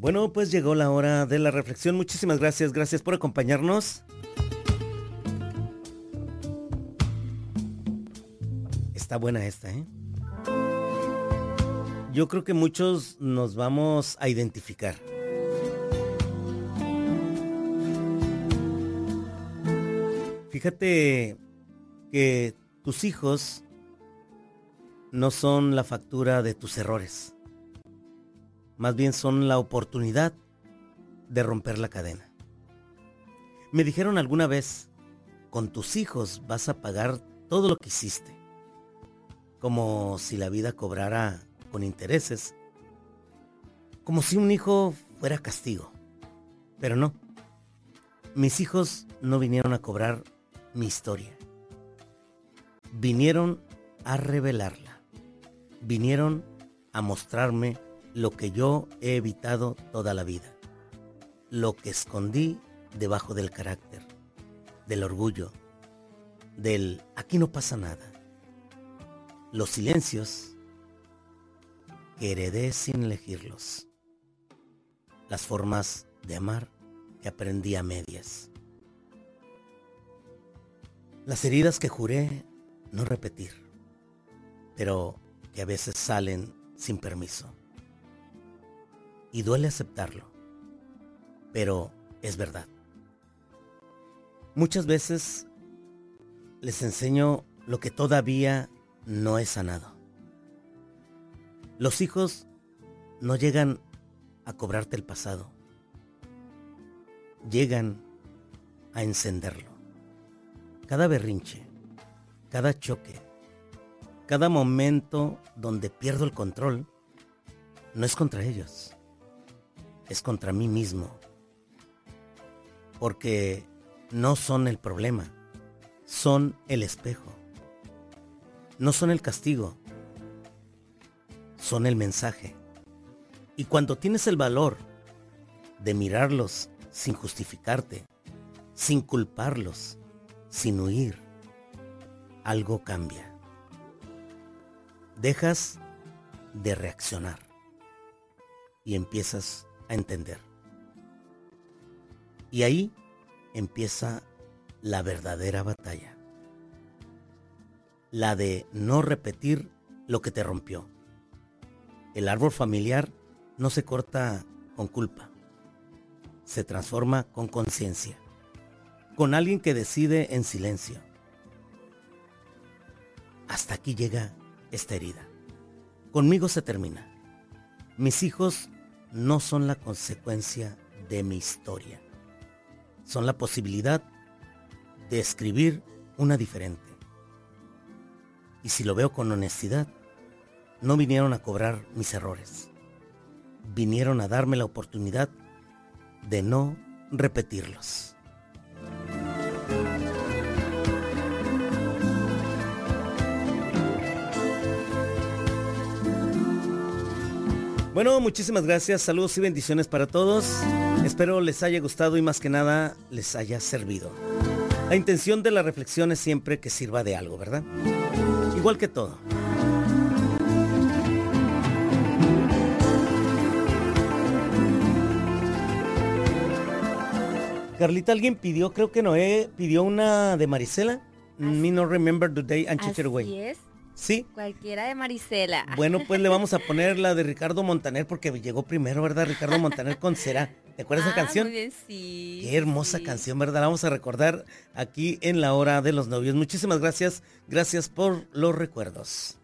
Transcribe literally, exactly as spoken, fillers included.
Bueno, pues llegó la hora de la reflexión. Muchísimas gracias, gracias por acompañarnos. Está buena esta, ¿eh? Yo creo que muchos nos vamos a identificar. Fíjate que tus hijos no son la factura de tus errores. Más bien son la oportunidad de romper la cadena. Me dijeron alguna vez, con tus hijos vas a pagar todo lo que hiciste. Como si la vida cobrara con intereses. Como si un hijo fuera castigo. Pero no. Mis hijos no vinieron a cobrar mi historia. Vinieron a revelarla. Vinieron a mostrarme lo que yo he evitado toda la vida. Lo que escondí debajo del carácter, del orgullo, del aquí no pasa nada. Los silencios que heredé sin elegirlos. Las formas de amar que aprendí a medias. Las heridas que juré no repetir, pero que a veces salen sin permiso. Y duele aceptarlo, pero es verdad. Muchas veces les enseño lo que todavía no he sanado. Los hijos no llegan a cobrarte el pasado. Llegan a encenderlo. Cada berrinche, cada choque, cada momento donde pierdo el control, no es contra ellos. Es contra mí mismo. Porque no son el problema, son el espejo. No son el castigo, son el mensaje. Y cuando tienes el valor de mirarlos sin justificarte, sin culparlos, sin huir, algo cambia. Dejas de reaccionar y empiezas a entender. Y ahí empieza la verdadera batalla. La de no repetir lo que te rompió. El árbol familiar no se corta con culpa. Se transforma con conciencia. Con alguien que decide en silencio. Hasta aquí llega esta herida. Conmigo se termina. Mis hijos no son la consecuencia de mi historia. Son la posibilidad de escribir una diferente. Y si lo veo con honestidad, no vinieron a cobrar mis errores. Vinieron a darme la oportunidad de no repetirlos. Bueno, muchísimas gracias, saludos y bendiciones para todos. Espero les haya gustado y más que nada les haya servido. La intención de la reflexión es siempre que sirva de algo, ¿verdad? Igual que todo. Carlita, alguien pidió, creo que Noé pidió una de Marisela. Me no remember the day and took it away. Así es. Sí. Cualquiera de Marisela. Bueno, pues le vamos a poner la de Ricardo Montaner porque llegó primero, ¿verdad? Ricardo Montaner con Será. ¿Te acuerdas de ah, esa canción? Muy bien, sí. Qué hermosa sí. canción, ¿verdad? La vamos a recordar aquí en la hora de los novios. Muchísimas gracias. Gracias por los recuerdos.